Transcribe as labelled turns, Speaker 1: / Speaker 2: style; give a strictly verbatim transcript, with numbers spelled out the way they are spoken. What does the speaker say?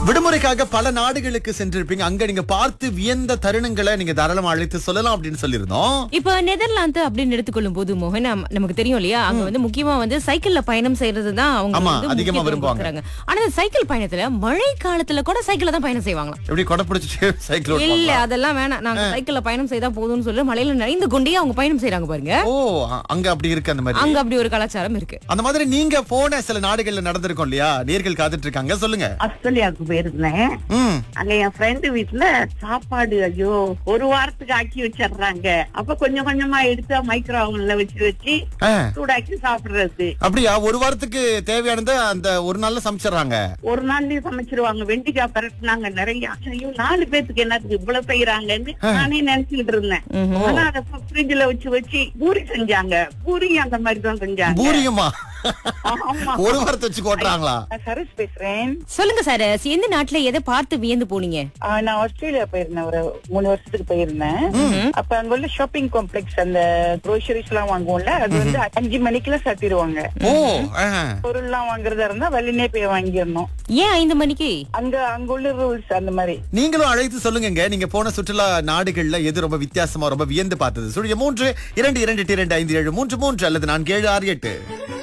Speaker 1: விடுமுறைக்காக பல நாடுகளுக்கு சென்றிருப்பீங்க. அங்க நீங்க பார்த்து வியந்த தருணங்களை நீங்க தாராளமா அழைத்து சொல்லலாம் அப்படின்னு சொல்லியிருந்தோம்.
Speaker 2: இப்ப நெதர்லாந்து அப்படின்னு எடுத்துக்கொள்ளும் போது மோகன், நம்- நமக்கு தெரியும் இல்லையா, அங்க வந்து முக்கியமா வந்து சைக்கிள்ல பயணம் செய்யறதுதான் அவங்க
Speaker 1: ஆமா,
Speaker 2: வந்து
Speaker 1: அதிகமா
Speaker 2: முக்கியத்துவம்
Speaker 1: விரும்புவாங்க.
Speaker 2: கொடுக்கறாங்க. ஆனா இந்த சைக்கிள் பயணத்துல மழை காலத்துல கூட சைக்கிள்ல தான் பயணம் செய்வாங்களாம்.
Speaker 1: எப்படி கொடை பிடிச்சிட்டு சைக்கிள்
Speaker 2: இல்ல,
Speaker 1: ஓட்டுவாங்களா?
Speaker 2: அதெல்லாம் வேணாம், நாங்க சைக்கிள்ல பயணம் செய்தா போதும்னு சொல்லி மழையில நனைந்து கொண்டே அவங்க பயணம் செய்யறாங்க பாருங்க.
Speaker 1: ஓ, அ- அங்க அப்படி இருக்கு அந்த மாதிரி.
Speaker 2: அங்க அப்படி ஒரு கலாச்சாரம் இருக்கு.
Speaker 1: அந்த மாதிரி நீங்க போன சில நாடுகள்ல நடந்திருக்கும் இல்லையா? நேர்கள் காத்துட்டு இருக்காங்க, சொல்லுங்க.
Speaker 3: ஆஸ்திரேலியாவுக்கு போயிருந்தேன்.
Speaker 1: ம்.
Speaker 3: அங்க என் ஃப்ரெண்டு வீட்டுல சாப்பாடு ஐயோ ஒரு வாரத்துக்கு ஆக்கி வச்சிடுறாங்க. அப்ப கொஞ்சம் கொஞ்சமா எடுத்து மைக்ரோ ஓவன்ல வச்சு வச்சு
Speaker 1: ஆ,
Speaker 3: சூடாக்கி சாப்பிடுறது.
Speaker 1: அப்படியா? ஒரு வாரத்துக்கு தேவையானதை அந்த ஒரு நாள்ல சமைச்சிடுறாங்க.
Speaker 3: ஒரு நாள்லயே சமைச்சிருவாங்க. வெண்டிக்காய் பரட்டினாங்க நிறைய. ஐயோ நாலு பேத்துக்கு என்னத்துக்கு இவ்வளவு செய்யறாங்கன்னு நானே நினைச்சுக்கிட்டு இருந்தேன். ஆனா அதை ஃப்ரிட்ஜ்ல வச்சு வச்சு பூரி செஞ்சாங்க. பூரி அந்த மாதிரி தான் செஞ்சாங்க.
Speaker 1: பூரியுமா?
Speaker 3: ஆமா.
Speaker 1: ஒரு வாரத்தை வச்சு கொட்டுறாங்களா?
Speaker 4: நான் சரஸ் பேசுறேன்.
Speaker 2: சொல்லுங்க சார், எந்த நாட்டுல எதை பார்த்து வியந்து போனீங்க?
Speaker 4: ஆ, நான் ஆஸ்திரேலியா போயிருந்தேன். ஒரு மூணு வருஷத்துக்கு போயிருந்தேன். அப்ப அங்க உள்ள ஷாப்பிங் காம்ப்ளெக்ஸ், அந்த க்ரோசரிஸ் எல்லாம் வாங்குவோம்ல, அது வந்து அஞ்சு மணிக்கெல்லாம் சாத்திடுவாங்க.
Speaker 1: ஓ, ஆ.
Speaker 4: பொருள் எல்லாம் வாங்குறதா இருந்தா வள்ளினே போய் வாங்கிடணும்.
Speaker 2: ஏன் ஐந்து மணிக்கு?
Speaker 4: அங்க அங்க உள்ள ரூல்ஸ் அந்த மாதிரி.
Speaker 1: நீங்களும் அழைத்து சொல்லுங்க, நீங்க போன சுற்றுலா நாடுகள்ல எது ரொம்ப வித்தியாசமா ரொம்ப வியந்து பார்த்தது? சுழிய மூன்று இரண்டு இரண்டு எட்டு இரண்டு ஐந்து ஏழு மூன்று மூன்று அல்லது நான்கு ஏழு ஆறு எட்டு.